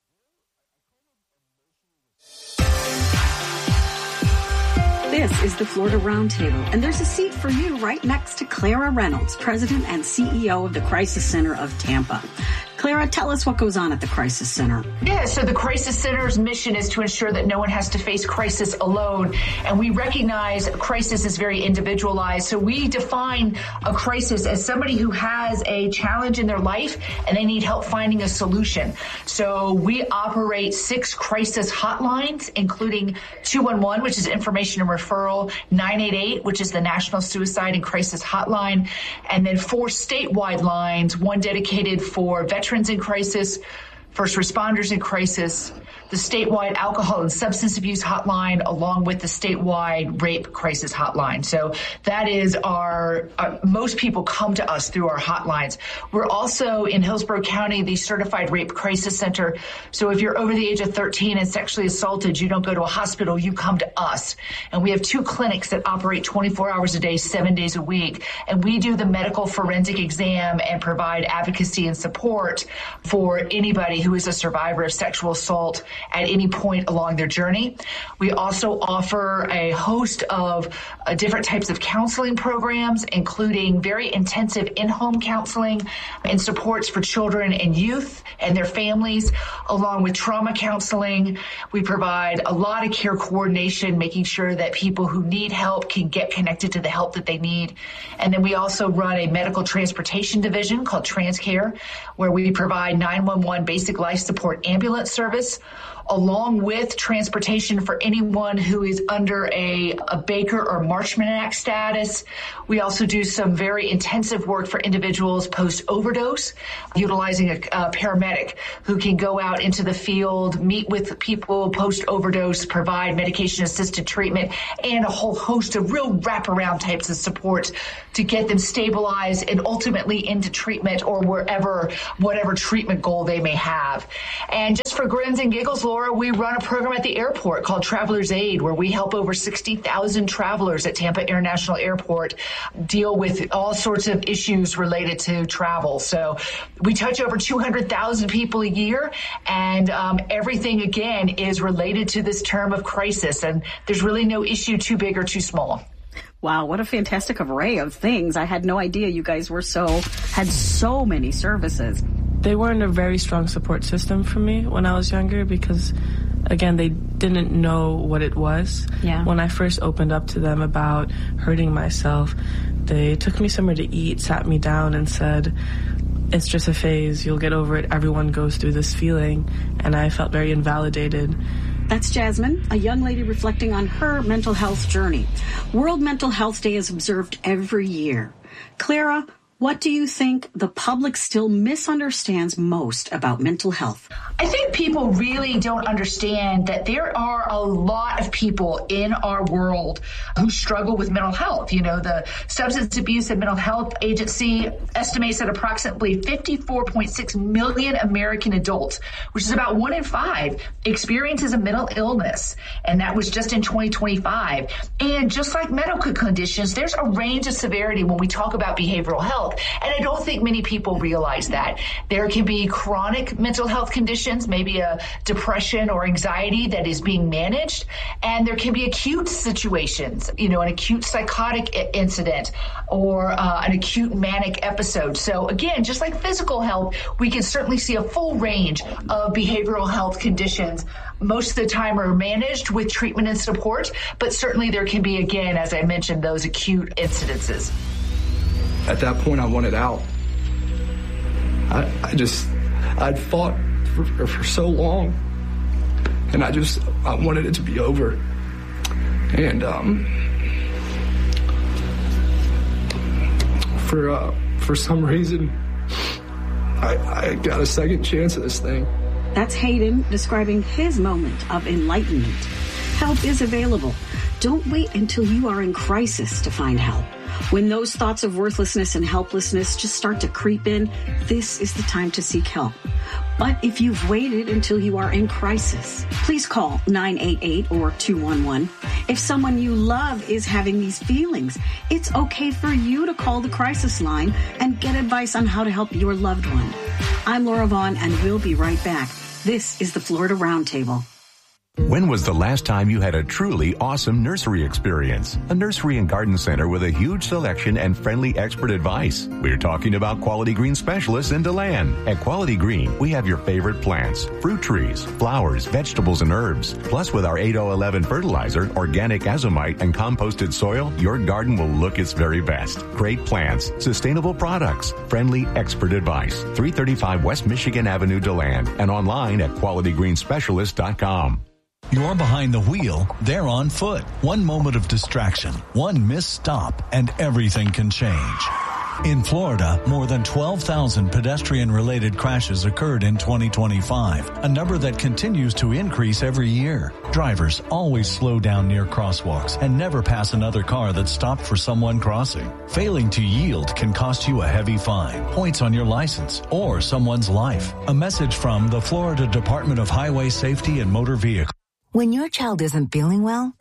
This is the Florida Roundtable, and there's a seat for you right next to Clara Reynolds, President and CEO of the Crisis Center of Tampa. Clara, tell us what goes on at the Crisis Center. Yeah, so the Crisis Center's mission is to ensure that no one has to face crisis alone. And we recognize crisis is very individualized. So we define a crisis as somebody who has a challenge in their life and they need help finding a solution. So we operate 6 crisis hotlines, including 211, which is information and referral, 988, which is the National Suicide and Crisis Hotline, and then 4 statewide lines, one dedicated for veterans in crisis, first responders in crisis, the statewide alcohol and substance abuse hotline, along with the statewide rape crisis hotline. So that is our most people come to us through our hotlines. We're also in Hillsborough County, the Certified Rape Crisis Center. So if you're over the age of 13 and sexually assaulted, you don't go to a hospital, you come to us. And we have 2 clinics that operate 24 hours a day, 7 days a week. And we do the medical forensic exam and provide advocacy and support for anybody who is a survivor of sexual assault at any point along their journey. We also offer a host of different types of counseling programs, including very intensive in-home counseling and supports for children and youth and their families, along with trauma counseling. We provide a lot of care coordination, making sure that people who need help can get connected to the help that they need. And then we also run a medical transportation division called TransCare, where we provide 911 basic life support ambulance service, along with transportation for anyone who is under a Baker or Marchman Act status. We also do some very intensive work for individuals post-overdose, utilizing a paramedic who can go out into the field, meet with people post-overdose, provide medication-assisted treatment, and a whole host of real wraparound types of support to get them stabilized and ultimately into treatment or whatever treatment goal they may have. And just for grins and giggles, Laura, we run a program at the airport called Traveler's Aid, where we help over 60,000 travelers at Tampa International Airport deal with all sorts of issues related to travel. So we touch over 200,000 people a year, and everything, again, is related to this term of crisis. And there's really no issue too big or too small. Wow, what a fantastic array of things. I had no idea you guys had so many services. They weren't a very strong support system for me when I was younger because, again, they didn't know what it was. Yeah. When I first opened up to them about hurting myself, they took me somewhere to eat, sat me down, and said, "It's just a phase. You'll get over it. Everyone goes through this feeling." And I felt very invalidated. That's Jasmine, a young lady reflecting on her mental health journey. World Mental Health Day is observed every year. Clara, what do you think the public still misunderstands most about mental health? I think people really don't understand that there are a lot of people in our world who struggle with mental health. You know, the Substance Abuse and Mental Health Agency estimates that approximately 54.6 million American adults, which is about 1 in 5, experiences a mental illness. And that was just in 2025. And just like medical conditions, there's a range of severity when we talk about behavioral health. And I don't think many people realize that. There can be chronic mental health conditions, maybe a depression or anxiety that is being managed. And there can be acute situations, you know, an acute psychotic incident or an acute manic episode. So again, just like physical health, we can certainly see a full range of behavioral health conditions. Most of the time are managed with treatment and support, but certainly there can be, again, as I mentioned, those acute incidences. At that point, I wanted out. I'd fought for so long, and I wanted it to be over. And for some reason, I got a second chance at this thing. That's Hayden describing his moment of enlightenment. Help is available. Don't wait until you are in crisis to find help. When those thoughts of worthlessness and helplessness just start to creep in, this is the time to seek help. But if you've waited until you are in crisis, please call 988 or 211. If someone you love is having these feelings, it's okay for you to call the crisis line and get advice on how to help your loved one. I'm Laura Vaughn, and we'll be right back. This is the Florida Roundtable. When was the last time you had a truly awesome nursery experience? A nursery and garden center with a huge selection and friendly expert advice. We're talking about Quality Green Specialists in DeLand. At Quality Green, we have your favorite plants, fruit trees, flowers, vegetables, and herbs. Plus, with our 8011 fertilizer, organic azomite, and composted soil, your garden will look its very best. Great plants, sustainable products, friendly expert advice. 335 West Michigan Avenue, DeLand, and online at qualitygreenspecialist.com. You're behind the wheel, they're on foot. One moment of distraction, one missed stop, and everything can change. In Florida, more than 12,000 pedestrian-related crashes occurred in 2025, a number that continues to increase every year. Drivers always slow down near crosswalks and never pass another car that stopped for someone crossing. Failing to yield can cost you a heavy fine, points on your license, or someone's life. A message from the Florida Department of Highway Safety and Motor Vehicles. When your child isn't feeling well,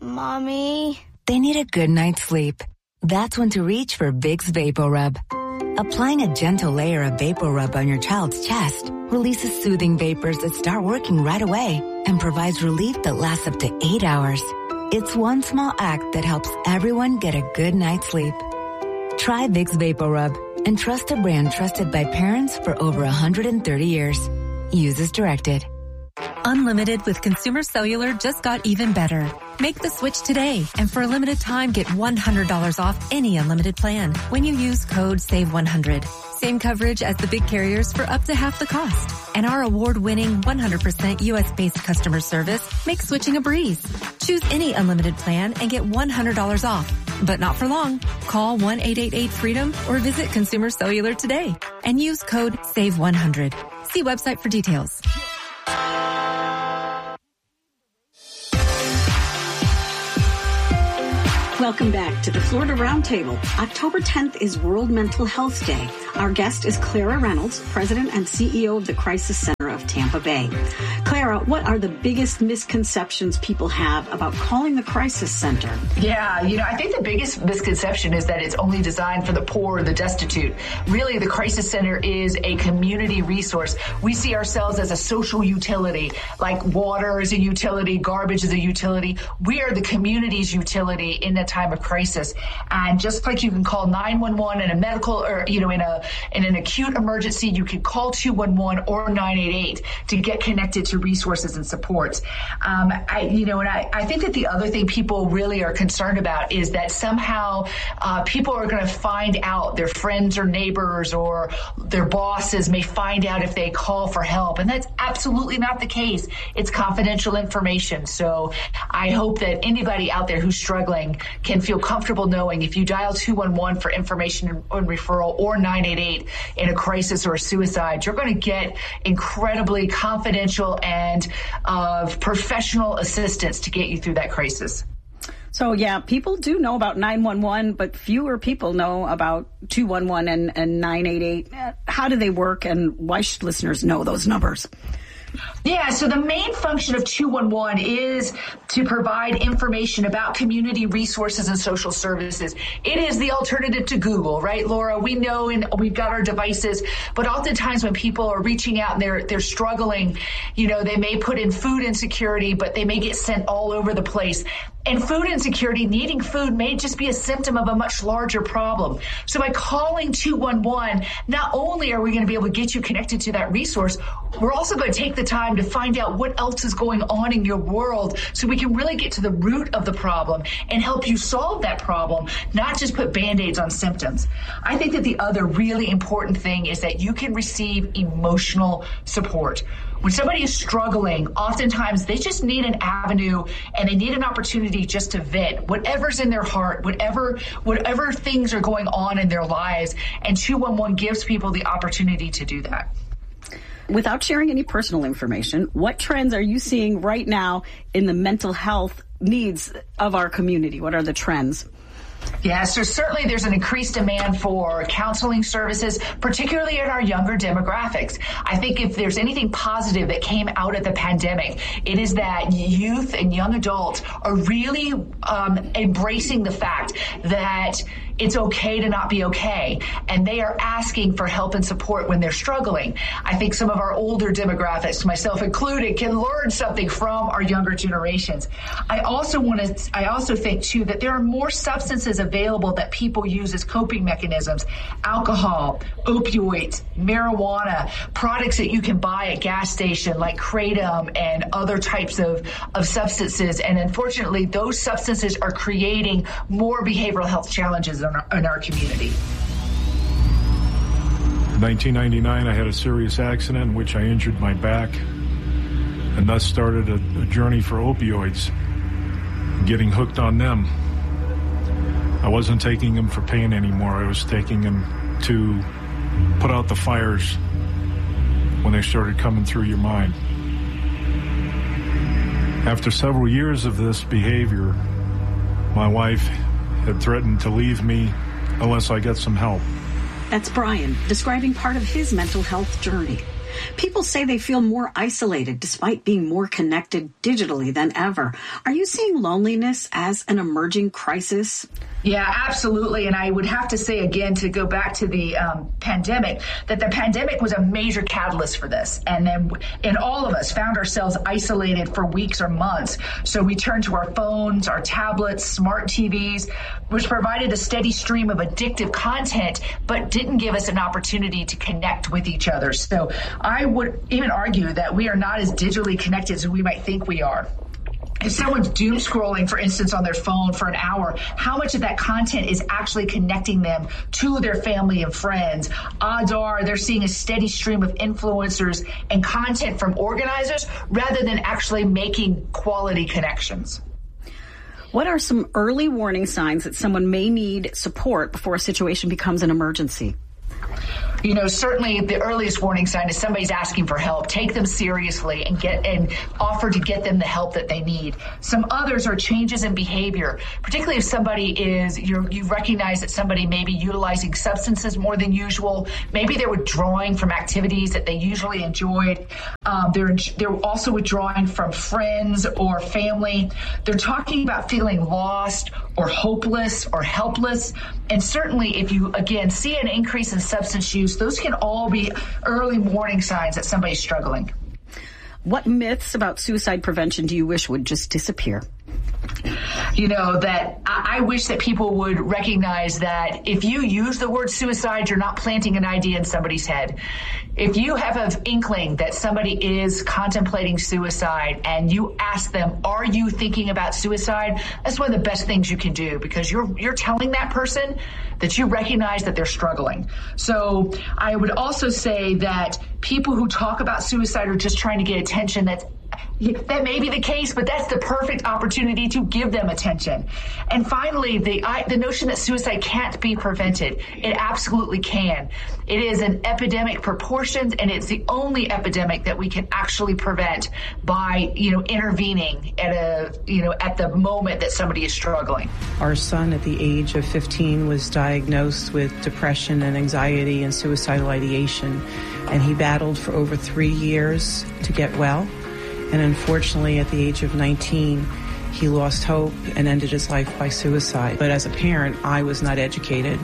Mommy, they need a good night's sleep. That's when to reach for Vicks VapoRub. Applying a gentle layer of Vapor Rub on your child's chest releases soothing vapors that start working right away and provides relief that lasts up to 8 hours. It's one small act that helps everyone get a good night's sleep. Try Vicks Vapor Rub and trust a brand trusted by parents for over 130 years. Use as directed. Unlimited with Consumer Cellular just got even better. Make the switch today, and for a limited time, get $100 off any unlimited plan when you use code SAVE100. Same coverage as the big carriers for up to half the cost. And our award-winning 100% U.S.-based customer service makes switching a breeze. Choose any unlimited plan and get $100 off. But not for long. Call 1-888-FREEDOM or visit Consumer Cellular today and use code SAVE100. See website for details. Welcome back to the Florida Roundtable. October 10th is World Mental Health Day. Our guest is Clara Reynolds, President and CEO of the Crisis Center of Tampa Bay. Clara, what are the biggest misconceptions people have about calling the Crisis Center? Yeah, I think the biggest misconception is that it's only designed for the poor or the destitute. Really, the Crisis Center is a community resource. We see ourselves as a social utility, like water is a utility, garbage is a utility. We are the community's utility in a time of crisis. And just like you can call 911 in a medical or, in an acute emergency, you can call 211 or 988 to get connected to resources and supports. I think that the other thing people really are concerned about is that somehow people are going to find out, their friends or neighbors or their bosses may find out if they call for help. And that's absolutely not the case. It's confidential information. So I hope that anybody out there who's struggling can feel comfortable knowing if you dial 211 for information and referral or 988 in a crisis or a suicide, you're going to get incredibly confidential and professional assistance to get you through that crisis. So, yeah, people do know about 911, but fewer people know about 211 and 988. How do they work, and why should listeners know those numbers? Yeah, so the main function of 211 is to provide information about community resources and social services. It is the alternative to Google, right, Laura? We know and we've got our devices, but oftentimes when people are reaching out and they're struggling, they may put in food insecurity, but they may get sent all over the place. And food insecurity, needing food, may just be a symptom of a much larger problem. So by calling 211, not only are we going to be able to get you connected to that resource, we're also going to take the time to find out what else is going on in your world so we can really get to the root of the problem and help you solve that problem, not just put Band-Aids on symptoms. I think that the other really important thing is that you can receive emotional support. When somebody is struggling, oftentimes they just need an avenue and they need an opportunity just to vent whatever's in their heart, whatever things are going on in their lives. And 211 gives people the opportunity to do that. Without sharing any personal information, what trends are you seeing right now in the mental health needs of our community? What are the trends? Yeah, so certainly there's an increased demand for counseling services, particularly in our younger demographics. I think if there's anything positive that came out of the pandemic, it is that youth and young adults are really embracing the fact that it's okay to not be okay. And they are asking for help and support when they're struggling. I think some of our older demographics, myself included, can learn something from our younger generations. I also think too that there are more substances available that people use as coping mechanisms. Alcohol, opioids, marijuana, products that you can buy at gas station like Kratom and other types of substances. And unfortunately, those substances are creating more behavioral health challenges in our community. In 1999, I had a serious accident in which I injured my back and thus started a journey for opioids, getting hooked on them. I wasn't taking them for pain anymore. I was taking them to put out the fires when they started coming through your mind. After several years of this behavior, my wife had threatened to leave me unless I get some help. That's Brian describing part of his mental health journey. People say they feel more isolated despite being more connected digitally than ever. Are you seeing loneliness as an emerging crisis? Yeah, absolutely. And I would have to say again, to go back to the pandemic, that the pandemic was a major catalyst for this. And then all of us found ourselves isolated for weeks or months. So we turned to our phones, our tablets, smart TVs, which provided a steady stream of addictive content, but didn't give us an opportunity to connect with each other. So I would even argue that we are not as digitally connected as we might think we are. If someone's doom scrolling, for instance, on their phone for an hour, how much of that content is actually connecting them to their family and friends? Odds are they're seeing a steady stream of influencers and content from organizers rather than actually making quality connections. What are some early warning signs that someone may need support before a situation becomes an emergency? You know, certainly the earliest warning sign is somebody's asking for help. Take them seriously and offer to get them the help that they need. Some others are changes in behavior, particularly if somebody you recognize that somebody may be utilizing substances more than usual. Maybe they're withdrawing from activities that they usually enjoyed. They're also withdrawing from friends or family. They're talking about feeling lost or hopeless or helpless. And certainly if you, again, see an increase in substance use, those can all be early warning signs that somebody's struggling. What myths about suicide prevention do you wish would just disappear? You know, that I wish that people would recognize that if you use the word suicide, you're not planting an idea in somebody's head. If you have an inkling that somebody is contemplating suicide and you ask them, are you thinking about suicide? That's one of the best things you can do, because you're telling that person that you recognize that they're struggling. So I would also say that people who talk about suicide are just trying to get attention. That may be the case, but that's the perfect opportunity to give them attention. And finally, the notion that suicide can't be prevented. It absolutely can. It is an epidemic proportions, and it's the only epidemic that we can actually prevent by, intervening at the moment that somebody is struggling. Our son at the age of 15 was diagnosed with depression and anxiety and suicidal ideation, and he battled for over 3 years to get well. And unfortunately, at the age of 19, he lost hope and ended his life by suicide. But as a parent, I was not educated.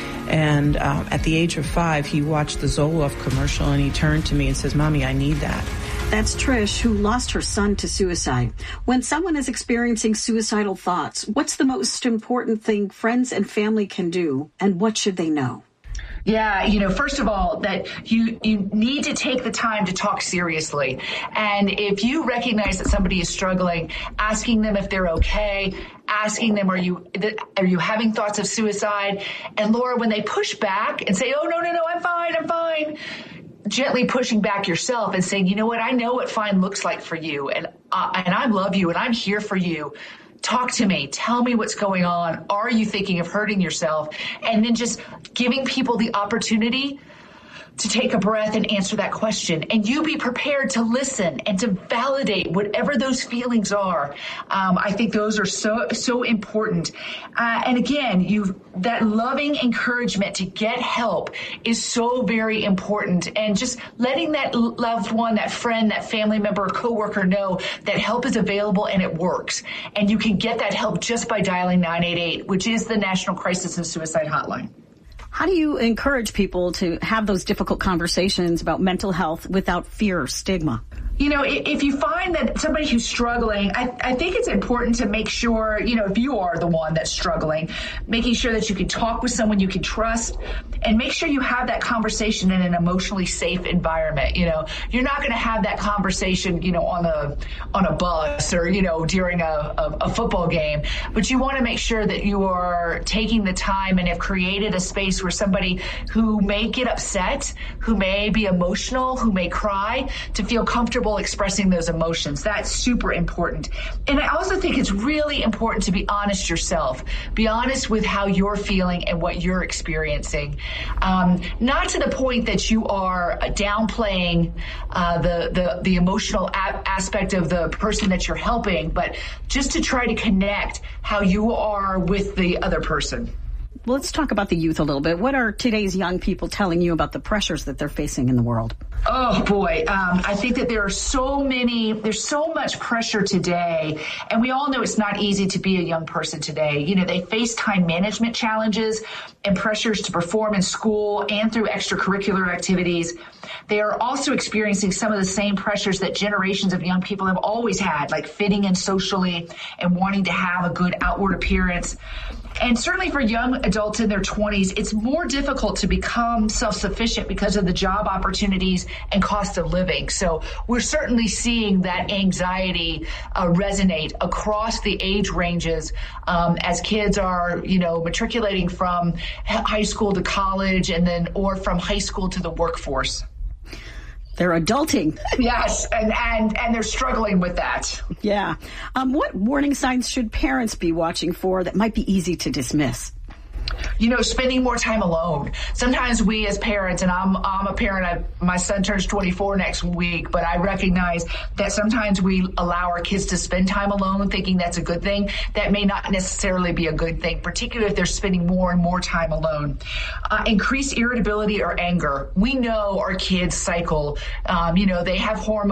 And at the age of 5, he watched the Zoloft commercial, and he turned to me and says, "Mommy, I need that." That's Trish, who lost her son to suicide. When someone is experiencing suicidal thoughts, what's the most important thing friends and family can do, and what should they know? Yeah, first of all, that you need to take the time to talk seriously. And if you recognize that somebody is struggling, asking them if they're okay, asking them, are you having thoughts of suicide? And Laura, when they push back and say, "Oh, no, I'm fine," gently pushing back yourself and saying, "You know what? I know what fine looks like for you, and I love you, and I'm here for you. Talk to me. Tell me what's going on. Are you thinking of hurting yourself?" And then just giving people the opportunity to take a breath and answer that question. And you be prepared to listen and to validate whatever those feelings are. I think those are so important. And again, that loving encouragement to get help is so very important. And just letting that loved one, that friend, that family member, coworker know that help is available and it works. And you can get that help just by dialing 988, which is the National Crisis and Suicide Hotline. How do you encourage people to have those difficult conversations about mental health without fear or stigma? If you find that somebody who's struggling, I think it's important to make sure, if you are the one that's struggling, making sure that you can talk with someone you can trust, and make sure you have that conversation in an emotionally safe environment. You're not going to have that conversation, on a bus or, during a football game, but you want to make sure that you are taking the time and have created a space where somebody who may get upset, who may be emotional, who may cry, to feel comfortable expressing those emotions. That's super important. And I also think it's really important to be honest yourself. Be honest with how you're feeling and what you're experiencing. Not to the point that you are downplaying the emotional aspect of the person that you're helping, but just to try to connect how you are with the other person. let's talk about the youth a little bit. What are today's young people telling you about the pressures that they're facing in the world? Oh boy, I think that there's so much pressure today, and we all know it's not easy to be a young person today. You know, they face time management challenges and pressures to perform in school and through extracurricular activities. They are also experiencing some of the same pressures that generations of young people have always had, like fitting in socially and wanting to have a good outward appearance. And certainly for young adults in their 20s, it's more difficult to become self-sufficient because of the job opportunities and cost of living. So we're certainly seeing that anxiety resonate across the age ranges as kids are, matriculating from high school to college or from high school to the workforce. They're adulting. Yes, and they're struggling with that. Yeah. What warning signs should parents be watching for that might be easy to dismiss? Spending more time alone. Sometimes we as parents, and I'm a parent, my son turns 24 next week, but I recognize that sometimes we allow our kids to spend time alone thinking that's a good thing. That may not necessarily be a good thing, particularly if they're spending more and more time alone. Increased irritability or anger. We know our kids cycle. They have hormones